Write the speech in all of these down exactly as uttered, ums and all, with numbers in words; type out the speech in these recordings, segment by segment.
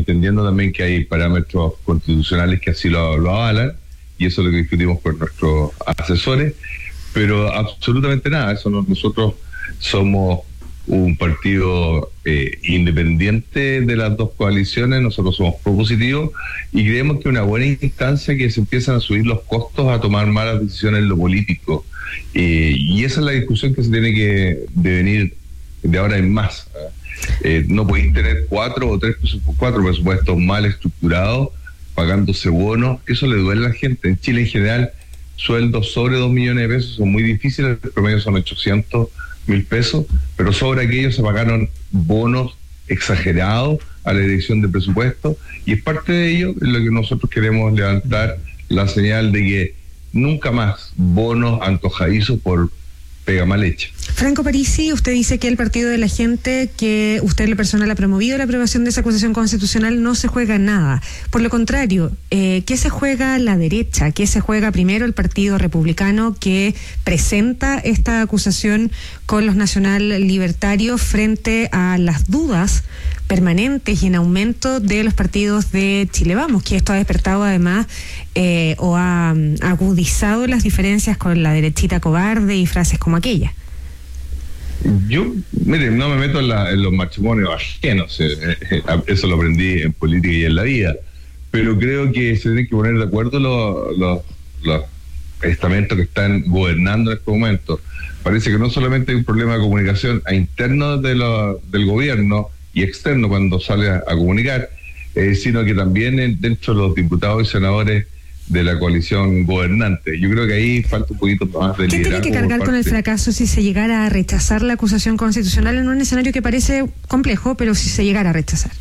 entendiendo también que hay parámetros constitucionales que así lo, lo avalan, y eso es lo que discutimos con nuestros asesores, pero absolutamente nada, eso no, nosotros somos un partido eh, independiente de las dos coaliciones, nosotros somos propositivos y creemos que una buena instancia que se empiezan a subir los costos a tomar malas decisiones en lo político, eh, y esa es la discusión que se tiene que devenir de ahora en más. Eh, no podéis tener cuatro o tres cuatro presupuestos mal estructurados, pagándose bonos, eso le duele a la gente. En Chile en general, sueldos sobre dos millones de pesos son muy difíciles, el promedio son ochocientos mil pesos, pero sobre aquellos se pagaron bonos exagerados a la dirección de presupuesto, y es parte de ello en lo que nosotros queremos levantar la señal de que nunca más bonos antojadizos por pega mal hecha. Franco Parisi, usted dice que el Partido de la Gente, que usted en lo personal ha promovido la aprobación de esa acusación constitucional, no se juega nada. Por lo contrario, eh, ¿qué se juega la derecha? ¿Qué se juega primero el Partido Republicano, que presenta esta acusación con los nacional libertarios frente a las dudas permanentes y en aumento de los partidos de Chile Vamos, que esto ha despertado además eh, o ha agudizado las diferencias con la derechita cobarde y frases como aquella? Yo, mire, no me meto en, la, en los matrimonios ajenos, eh, eh, eso lo aprendí en política y en la vida, pero creo que se tienen que poner de acuerdo los, los, los estamentos que están gobernando en este momento. Parece que no solamente hay un problema de comunicación a interno de lo, del gobierno y externo cuando sale a, a comunicar, eh, sino que también en, dentro de los diputados y senadores de la coalición gobernante. Yo creo que ahí falta un poquito más de liderazgo. ¿Qué tiene que cargar con el fracaso si se llegara a rechazar la acusación constitucional en un escenario que parece complejo, pero si se llegara a rechazar?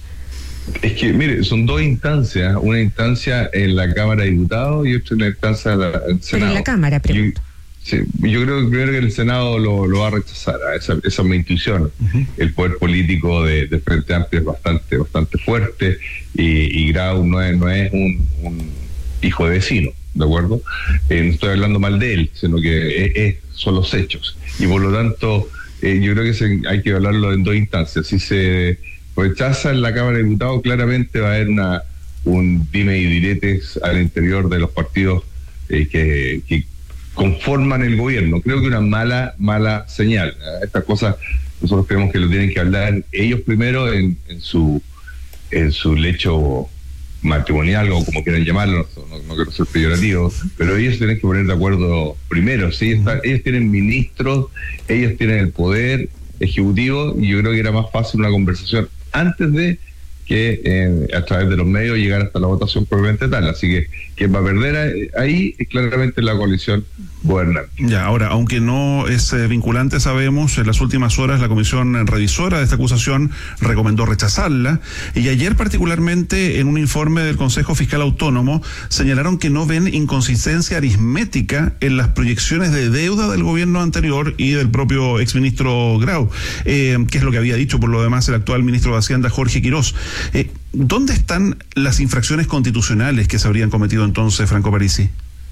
Es que, mire, son dos instancias, una instancia en la Cámara de Diputados y otra en la instancia del Senado. Pero en la Cámara, pregunto. Yo, sí, yo creo que primero que el Senado lo, lo va a rechazar, esa, esa es mi intuición. Uh-huh. El poder político de, de Frente Amplio es bastante, bastante fuerte, y, y Grau no es, no es un, un hijo de vecino, ¿de acuerdo? Eh, no estoy hablando mal de él, sino que es, es, son los hechos. Y por lo tanto, eh, yo creo que se, hay que hablarlo en dos instancias. Si se rechaza en la Cámara de Diputados, claramente va a haber una un dime y diretes al interior de los partidos eh, que, que conforman el gobierno. Creo que una mala, mala señal. Estas cosas nosotros creemos que lo tienen que hablar ellos primero en, en su en su lecho matrimonial o como quieran llamarlo, no, no quiero ser peyorativo, pero ellos tienen que poner de acuerdo primero, ¿sí? Está, ellos tienen ministros, ellos tienen el poder ejecutivo, y yo creo que era más fácil una conversación antes de que eh, a través de los medios llegar hasta la votación propiamente tal. Así que quien va a perder ahí es claramente la coalición gobernante. Ya, ahora, aunque no es eh, vinculante, sabemos, en las últimas horas la comisión revisora de esta acusación recomendó rechazarla, y ayer particularmente en un informe del Consejo Fiscal Autónomo señalaron que no ven inconsistencia aritmética en las proyecciones de deuda del gobierno anterior y del propio exministro Grau, eh, que es lo que había dicho por lo demás el actual ministro de Hacienda, Jorge Quirós. Eh, ¿Dónde están las infracciones constitucionales que se habrían cometido entonces, Franco Parisi?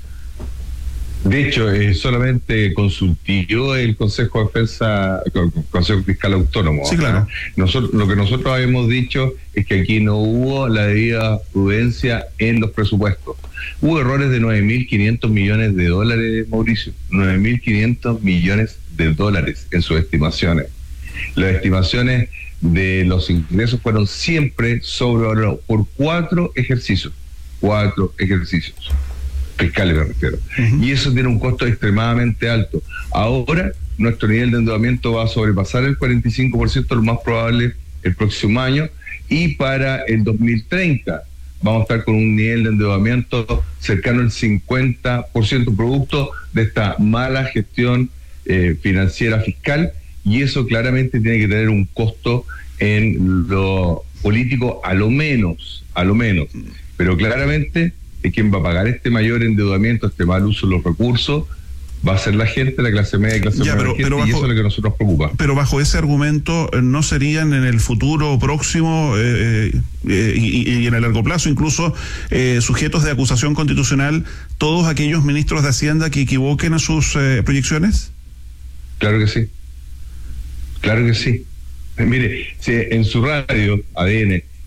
De hecho, eh, solamente consultó el Consejo de Defensa, el Consejo Fiscal Autónomo. Sí, claro. Nosotros, lo que nosotros habíamos dicho es que aquí no hubo la debida prudencia en los presupuestos. Hubo errores de nueve mil quinientos millones de dólares, Mauricio. nueve mil quinientos millones de dólares en sus estimaciones. Las estimaciones de los ingresos fueron siempre sobrevalorados por cuatro ejercicios. Cuatro ejercicios. Fiscales me refiero. Uh-huh. Y eso tiene un costo extremadamente alto. Ahora nuestro nivel de endeudamiento va a sobrepasar el cuarenta y cinco por ciento, lo más probable el próximo año, y para el dos mil treinta vamos a estar con un nivel de endeudamiento cercano al cincuenta por ciento, producto de esta mala gestión eh, financiera fiscal, y eso claramente tiene que tener un costo en lo político, a lo menos, a lo menos, pero claramente quien va a pagar este mayor endeudamiento, este mal uso de los recursos, va a ser la gente, la clase media y clase ya, pero, pero bajo, y eso es lo que a nosotros nos preocupa. Pero bajo ese argumento, ¿no serían en el futuro próximo eh, eh, y, y en el largo plazo incluso eh, sujetos de acusación constitucional todos aquellos ministros de Hacienda que equivoquen a sus eh, proyecciones? Claro que sí. Claro que sí. Mire, si en su radio, A D N,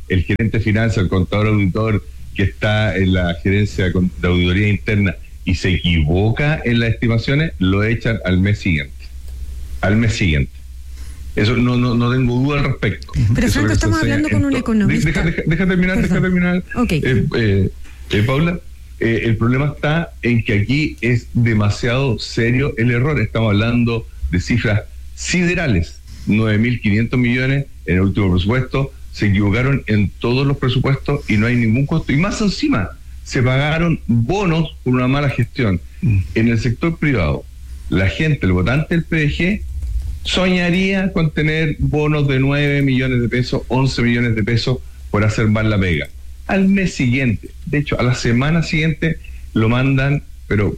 el gerente de finanzas, el contador auditor que está en la gerencia de auditoría interna y se equivoca en las estimaciones, lo echan al mes siguiente. Al mes siguiente. Eso no no no tengo duda al respecto. Pero Eso Franco, estamos hablando con un economista. Deja, deja, deja terminar, Perdón. deja terminar. Okay. Eh, eh, eh, Paula, eh, el problema está en que aquí es demasiado serio el error. Estamos hablando de cifras siderales. nueve mil quinientos millones en el último presupuesto. Se equivocaron en todos los presupuestos y no hay ningún costo. Y más encima, se pagaron bonos por una mala gestión. Mm. En el sector privado, la gente, el votante del P D G, soñaría con tener bonos de nueve millones de pesos, once millones de pesos por hacer mal la pega. Al mes siguiente, de hecho, a la semana siguiente, lo mandan, pero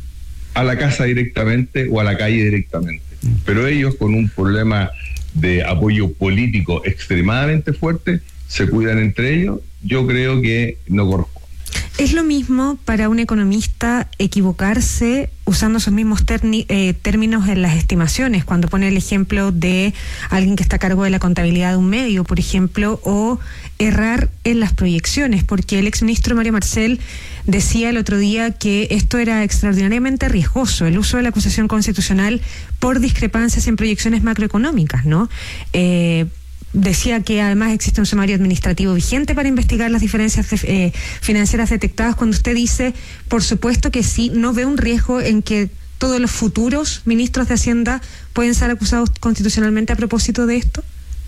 a la casa directamente o a la calle directamente. Pero ellos, con un problema de apoyo político extremadamente fuerte, se cuidan entre ellos. Yo creo que no corresponde. ¿Es lo mismo para un economista equivocarse usando esos mismos terni, eh, términos en las estimaciones, cuando pone el ejemplo de alguien que está a cargo de la contabilidad de un medio, por ejemplo, o errar en las proyecciones? Porque el exministro Mario Marcel decía el otro día que esto era extraordinariamente riesgoso, el uso de la acusación constitucional por discrepancias en proyecciones macroeconómicas, ¿no? Eh, Decía que además existe un sumario administrativo vigente para investigar las diferencias de, eh, financieras detectadas. Cuando usted dice, por supuesto que sí, ¿no ve un riesgo en que todos los futuros ministros de Hacienda pueden ser acusados constitucionalmente a propósito de esto?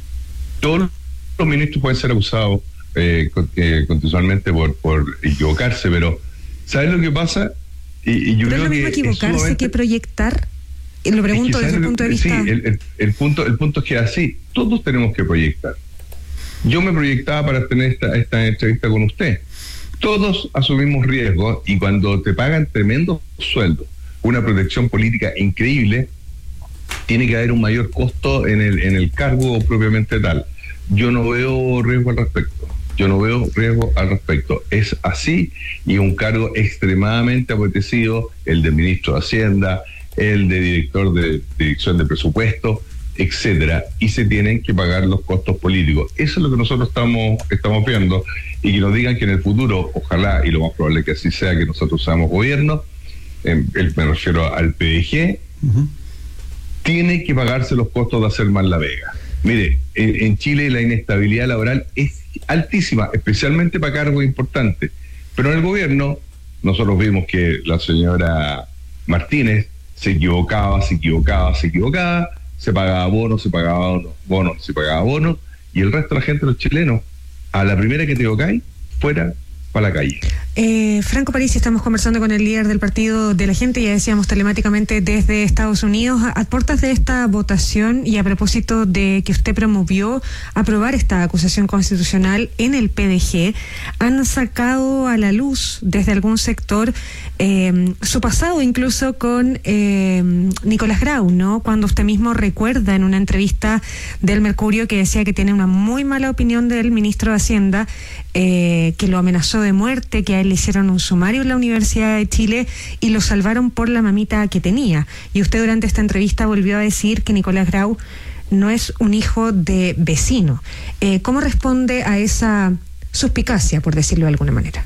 Todos los ministros pueden ser acusados eh, eh, constitucionalmente por, por equivocarse, pero ¿sabes lo que pasa? Y, y yo ¿Pero creo es lo mismo que equivocarse sumamente... que proyectar? Lo pregunto es que, desde el punto de vista... Sí, el, el, el, punto, el punto es que así, todos tenemos que proyectar. Yo me proyectaba para tener esta, esta entrevista con usted. Todos asumimos riesgos y cuando te pagan tremendos sueldos, una protección política increíble, tiene que haber un mayor costo en el, en el cargo propiamente tal. Yo no veo riesgo al respecto. Yo no veo riesgo al respecto. Es así, y un cargo extremadamente apetecido, el de ministro de Hacienda, el de director de dirección de presupuesto, etcétera, y se tienen que pagar los costos políticos. Eso es lo que nosotros estamos estamos viendo, y que nos digan que en el futuro, ojalá, y lo más probable que así sea, que nosotros seamos gobierno, eh, el, me refiero al P D G, uh-huh. tiene que pagarse los costos de hacer mal la vega. Mire, en, en Chile la inestabilidad laboral es altísima, especialmente para cargos importantes, pero en el gobierno nosotros vimos que la señora Martínez se equivocaba, se equivocaba, se equivocaba, se pagaba bonos, se pagaba bonos, bonos, se pagaba bonos, y el resto de la gente, los chilenos, a la primera que te equivocáis, fuera para la calle. Eh, Franco Parisi, estamos conversando con el líder del Partido de la Gente, ya decíamos telemáticamente desde Estados Unidos, a, a puertas de esta votación y a propósito de que usted promovió aprobar esta acusación constitucional en el P D G, han sacado a la luz desde algún sector eh, su pasado incluso con eh, Nicolás Grau, ¿no? Cuando usted mismo recuerda en una entrevista del Mercurio que decía que tiene una muy mala opinión del ministro de Hacienda, eh, que lo amenazó de muerte, que a él le hicieron un sumario en la Universidad de Chile y lo salvaron por la mamita que tenía. Y usted durante esta entrevista volvió a decir que Nicolás Grau no es un hijo de vecino. Eh, ¿Cómo responde a esa suspicacia, por decirlo de alguna manera?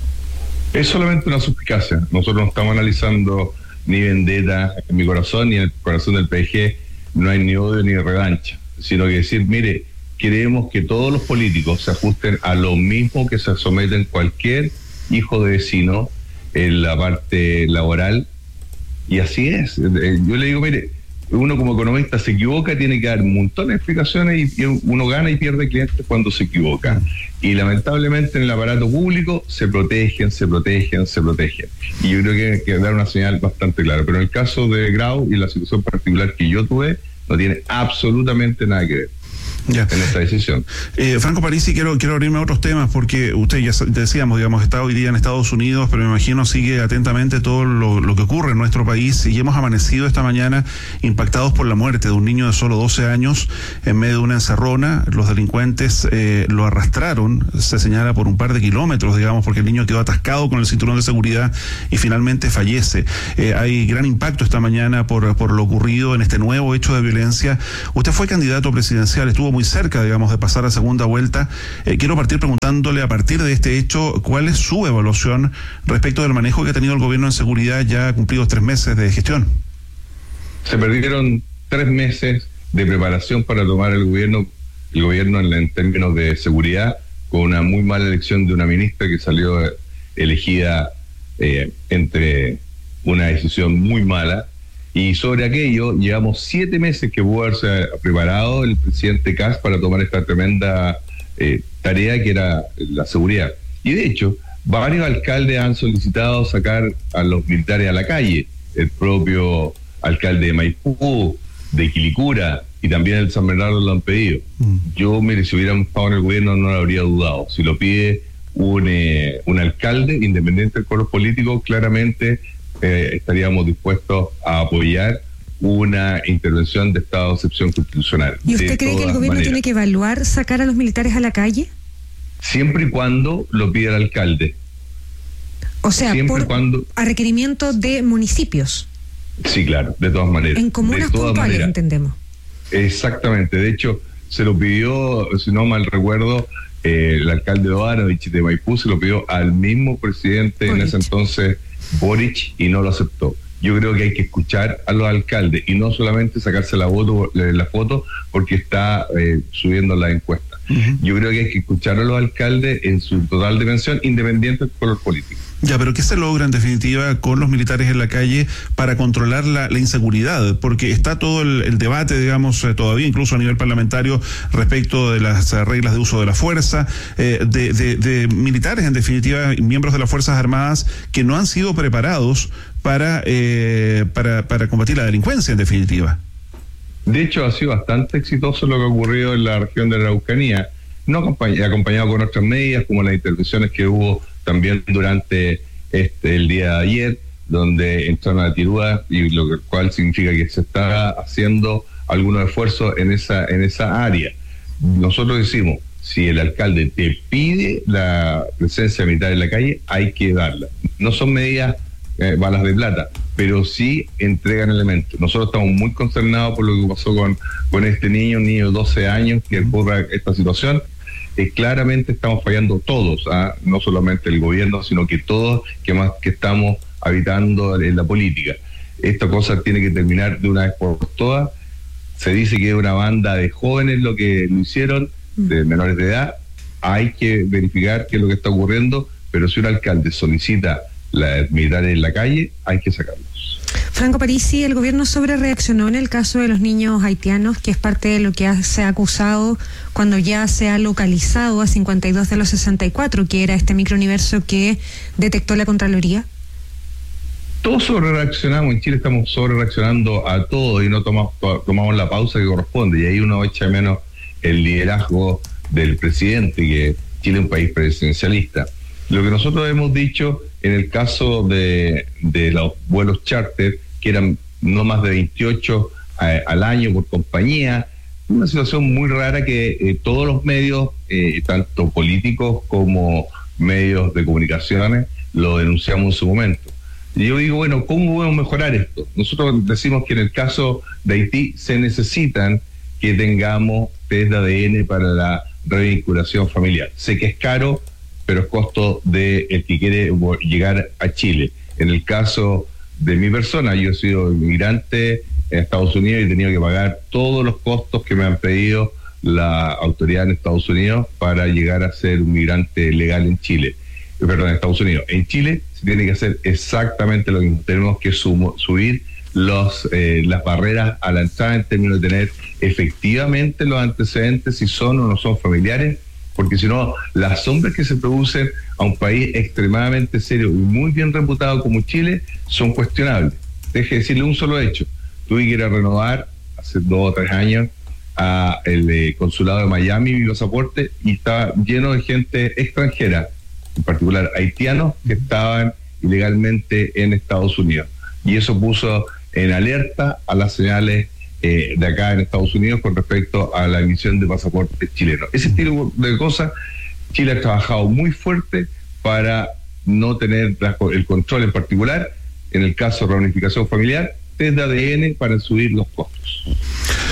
Es solamente una suspicacia. Nosotros no estamos analizando ni vendetta en mi corazón, ni en el corazón del P D G. No hay ni odio ni revancha, sino que decir, mire, queremos que todos los políticos se ajusten a lo mismo que se someten cualquier hijo de vecino en la parte laboral, y así es. Yo le digo, mire, uno como economista se equivoca, tiene que dar un montón de explicaciones, y uno gana y pierde clientes cuando se equivoca, y lamentablemente en el aparato público se protegen, se protegen, se protegen, y yo creo que hay que dar una señal bastante clara. Pero en el caso de Grau y la situación particular que yo tuve, no tiene absolutamente nada que ver. Ya. En esta decisión. Eh, Franco Parisi, quiero quiero abrirme a otros temas, porque usted, ya decíamos, digamos, está hoy día en Estados Unidos, pero me imagino sigue atentamente todo lo, lo que ocurre en nuestro país, y hemos amanecido esta mañana impactados por la muerte de un niño de solo doce años en medio de una encerrona. Los delincuentes eh, lo arrastraron, se señala, por un par de kilómetros, digamos, porque el niño quedó atascado con el cinturón de seguridad y finalmente fallece. Eh, hay gran impacto esta mañana por, por lo ocurrido en este nuevo hecho de violencia. Usted fue candidato presidencial, estuvo estuvo muy cerca, digamos, de pasar a segunda vuelta. Eh, quiero partir preguntándole, a partir de este hecho, ¿cuál es su evaluación respecto del manejo que ha tenido el gobierno en seguridad ya cumplidos tres meses de gestión? Se perdieron tres meses de preparación para tomar el gobierno, el gobierno en, en términos de seguridad, con una muy mala elección de una ministra que salió elegida eh, entre una decisión muy mala. Y sobre aquello, llevamos siete meses que pudo haberse preparado el presidente Kast para tomar esta tremenda eh, tarea que era la seguridad. Y de hecho, varios alcaldes han solicitado sacar a los militares a la calle. El propio alcalde de Maipú, de Quilicura y también el San Bernardo lo han pedido. Mm. Yo, mire, si hubiéramos estado en el gobierno no lo habría dudado. Si lo pide un, eh, un alcalde, independiente del color político, claramente eh, estaríamos dispuestos a apoyar una intervención de estado de excepción constitucional. ¿Y usted cree que el gobierno maneras. tiene que evaluar sacar a los militares a la calle? Siempre y cuando lo pida el alcalde. O sea, Siempre por, cuando... a requerimiento de municipios. Sí, claro, de todas maneras. En comunas puntuales, maneras. entendemos. Exactamente, de hecho, se lo pidió, si no mal recuerdo, eh, el alcalde Jovanovich de Maipú se lo pidió al mismo presidente Boric. en ese entonces, Boric, y no lo aceptó. Yo creo que hay que escuchar a los alcaldes y no solamente sacarse la foto, la foto porque está eh, subiendo la encuesta. Uh-huh. Yo creo que hay que escuchar a los alcaldes en su total dimensión, independiente del color político. Ya, pero ¿qué se logra en definitiva con los militares en la calle para controlar la, la inseguridad? Porque está todo el, el debate, digamos, eh, todavía incluso a nivel parlamentario respecto de las eh, reglas de uso de la fuerza, eh, de, de, de militares en definitiva, miembros de las Fuerzas Armadas que no han sido preparados para, eh, para, para combatir la delincuencia en definitiva. De hecho, ha sido bastante exitoso lo que ha ocurrido en la región de la Araucanía, no acompañ- acompañado con otras medidas como las intervenciones que hubo también durante este el día de ayer, donde entraron a Tirúa, y lo cual significa que se está haciendo algunos esfuerzos en esa en esa área. Nosotros decimos, si el alcalde te pide la presencia militar en la calle, hay que darla. No son medidas eh, balas de plata, pero sí entregan elementos. Nosotros estamos muy consternados por lo que pasó con, con este niño, un niño de doce años que ocurra esta situación. Eh, claramente estamos fallando todos, ¿ah? No solamente el gobierno, sino que todos que más que estamos habitando en la política. Esta cosa tiene que terminar de una vez por todas. Se dice que es una banda de jóvenes lo que lo hicieron, de menores de edad. Hay que verificar qué es lo que está ocurriendo, pero si un alcalde solicita la militares en la calle, hay que sacarlos. Franco Parisi, el gobierno sobre reaccionó en el caso de los niños haitianos, que es parte de lo que ha, se ha acusado cuando ya se ha localizado a cincuenta y dos de los sesenta y cuatro, que era este microuniverso que detectó la Contraloría. Todos sobre reaccionamos, en Chile estamos sobre reaccionando a todo y no tomamos, tomamos la pausa que corresponde, y ahí uno echa de menos el liderazgo del presidente, que Chile es un país presidencialista. Lo que nosotros hemos dicho en el caso de, de los vuelos charter, que eran no más de veintiocho eh, al año por compañía, una situación muy rara que eh, todos los medios, eh, tanto políticos como medios de comunicaciones, lo denunciamos en su momento. Y yo digo, bueno, ¿cómo podemos mejorar esto? Nosotros decimos que en el caso de Haití se necesitan que tengamos test de A D N para la revinculación familiar. Sé que es caro, pero es costo de el que quiere llegar a Chile. En el caso de mi persona, yo he sido inmigrante en Estados Unidos y he tenido que pagar todos los costos que me han pedido la autoridad en Estados Unidos para llegar a ser un migrante legal en Chile. Perdón, en Estados Unidos. En Chile se tiene que hacer exactamente lo mismo. Tenemos que sumo, subir los eh, las barreras a la entrada en términos de tener efectivamente los antecedentes, si son o no son familiares, porque si no, las sombras que se producen a un país extremadamente serio y muy bien reputado como Chile son cuestionables. Deje de decirle un solo hecho. Tuve que ir a renovar hace dos o tres años a el eh, consulado de Miami mi pasaporte y estaba lleno de gente extranjera, en particular haitianos que estaban ilegalmente en Estados Unidos. Y eso puso en alerta a las señales Eh, de acá en Estados Unidos con respecto a la emisión de pasaportes chilenos. Ese estilo de cosas, Chile ha trabajado muy fuerte para no tener el control, en particular en el caso de reunificación familiar, test de A D N para subir los costos.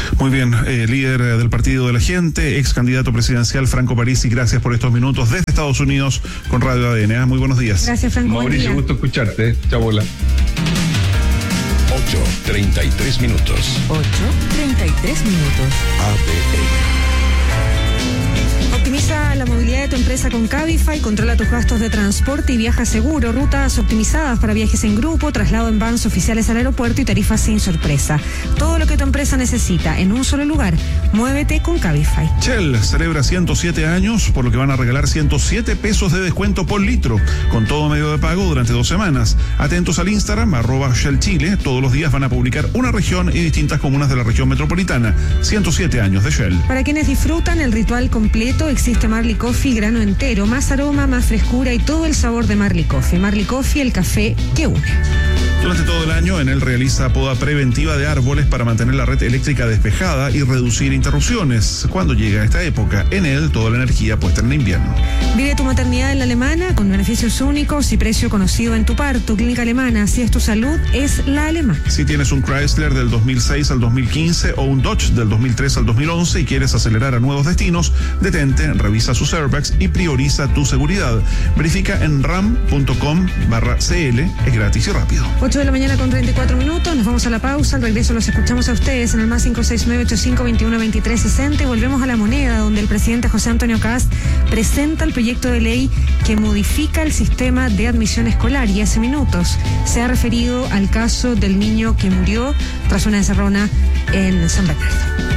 Muy bien, eh, líder del Partido de la Gente, ex candidato presidencial Franco Parisi, gracias por estos minutos desde Estados Unidos con Radio A D N. ¿eh? Muy buenos días. Gracias, Franco. Mauricio, gusto escucharte. Chao, bola. ocho, treinta y tres minutos. ocho, treinta y tres minutos. A D N. Optimiza la movilidad de tu empresa con Cabify, controla tus gastos de transporte y viaja seguro, rutas optimizadas para viajes en grupo, traslado en vans oficiales al aeropuerto y tarifas sin sorpresa. Todo lo que tu empresa necesita en un solo lugar. Muévete con Cabify. Shell celebra ciento siete años, por lo que van a regalar ciento siete pesos de descuento por litro, con todo medio de pago durante dos semanas. Atentos al Instagram, arroba Shell Chile. Todos los días van a publicar una región y distintas comunas de la región metropolitana. ciento siete años de Shell. Para quienes disfrutan el ritual completo, existe Marley Coffee grano entero, más aroma, más frescura y todo el sabor de Marley Coffee. Marley Coffee, el café que une. Durante todo el año, Enel realiza poda preventiva de árboles para mantener la red eléctrica despejada y reducir interrupciones. Cuando llega esta época, Enel, toda la energía puesta en el invierno. Vive tu maternidad en la Alemana con beneficios únicos y precio conocido en tu parto. Clínica Alemana, si es tu salud, es la alemana. Si tienes un Chrysler del dos mil seis al dos mil quince o un Dodge del dos mil tres al dos mil once y quieres acelerar a nuevos destinos, detente, revisa sus airbags y prioriza tu seguridad. Verifica en ram punto com barra cl, es gratis y rápido. ocho de la mañana con treinta y cuatro minutos, nos vamos a la pausa, al regreso los escuchamos a ustedes en el más cinco seis nueve ocho cinco dos uno dos tres seis cero y volvemos a La Moneda, donde el presidente José Antonio Kast presenta el proyecto de ley que modifica el sistema de admisión escolar y hace minutos se ha referido al caso del niño que murió tras una encerrona en San Bernardo.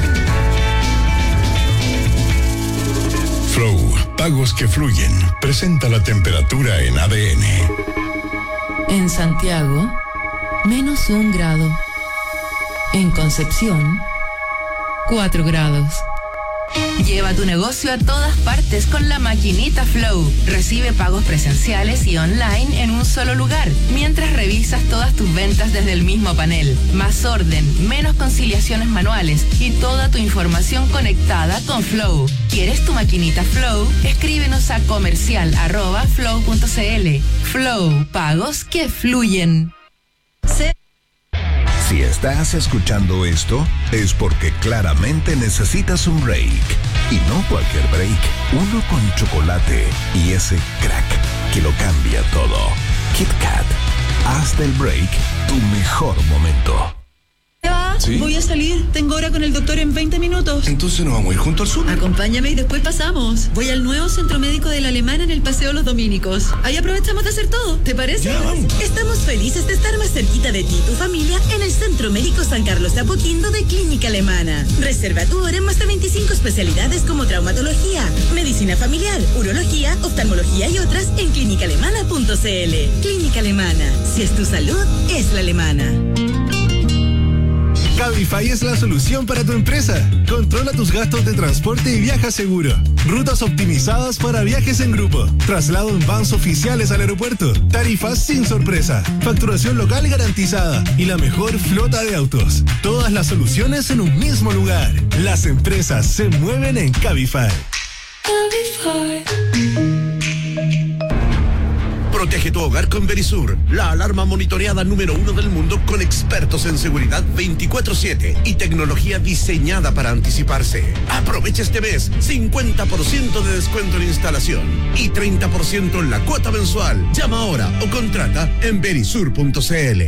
Flow, pagos que fluyen. Presenta la temperatura en A D N. En Santiago, menos un grado. En Concepción, cuatro grados. Lleva tu negocio a todas partes con la maquinita Flow. Recibe pagos presenciales y online en un solo lugar, mientras revisas todas tus ventas desde el mismo panel. Más orden, menos conciliaciones manuales y toda tu información conectada con Flow. ¿Quieres tu maquinita Flow? Escríbenos a comercial arroba flow punto cl. Flow, pagos que fluyen. Se Si estás escuchando esto, es porque claramente necesitas un break. Y no cualquier break, uno con chocolate y ese crack que lo cambia todo. Kit Kat, haz del break tu mejor momento. ¿Sí? Voy a salir, tengo hora con el doctor en veinte minutos. Entonces nos vamos a ir junto al sur. Acompáñame y después pasamos. Voy al nuevo centro médico de la Alemana en el Paseo Los Dominicos. Ahí aprovechamos de hacer todo, ¿te parece? Ya, vamos. Estamos felices de estar más cerquita de ti y tu familia en el Centro Médico San Carlos de Apoquindo de Clínica Alemana. Reserva tu hora en más de veinticinco especialidades como traumatología, medicina familiar, urología, oftalmología y otras en clínica alemana punto cl. Clínica Alemana. Si es tu salud, es la alemana. Cabify es la solución para tu empresa. Controla tus gastos de transporte y viaja seguro. Rutas optimizadas para viajes en grupo. Traslado en vans oficiales al aeropuerto. Tarifas sin sorpresa. Facturación local garantizada. Y la mejor flota de autos. Todas las soluciones en un mismo lugar. Las empresas se mueven en Cabify. Cabify. Protege tu hogar con Verisur, la alarma monitoreada número uno del mundo con expertos en seguridad veinticuatro siete y tecnología diseñada para anticiparse. Aprovecha este mes cincuenta por ciento de descuento en instalación y treinta por ciento en la cuota mensual. Llama ahora o contrata en verisur punto cl.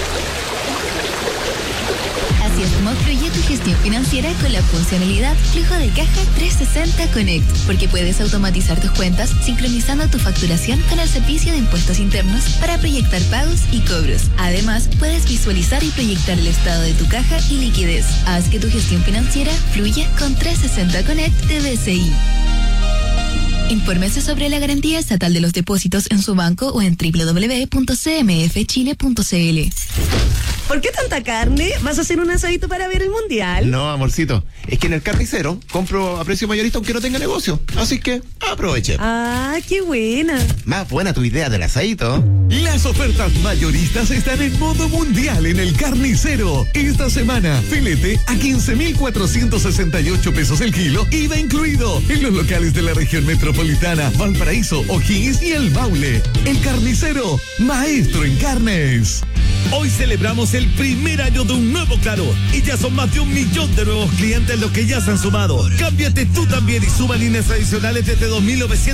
Así es como fluye tu gestión financiera con la funcionalidad Flujo de Caja trescientos sesenta Connect, porque puedes automatizar tus cuentas sincronizando tu facturación con el servicio de impuestos internos para proyectar pagos y cobros. Además, puedes visualizar y proyectar el estado de tu caja y liquidez. Haz que tu gestión financiera fluya con trescientos sesenta Connect de B C I. Infórmese sobre la garantía estatal de los depósitos en su banco o en doble u doble u doble u punto c m f chile punto c l. ¿Por qué tanta carne? ¿Vas a hacer un asadito para ver el mundial? No, amorcito, es que en el carnicero compro a precio mayorista aunque no tenga negocio. Así que aproveche. Ah, qué buena. Más buena tu idea del asadito. Las ofertas mayoristas están en modo mundial en el carnicero. Esta semana, filete a quince mil cuatrocientos sesenta y ocho pesos el kilo, I V A incluido, en los locales de la región metropolitana, Valparaíso, O'Higgins y El Maule. El carnicero, maestro en carnes. Hoy celebramos el primer año de un nuevo Claro y ya son más de un millón de nuevos clientes los que ya se han sumado. Cámbiate tú también y suma líneas adicionales desde dos mil novecientos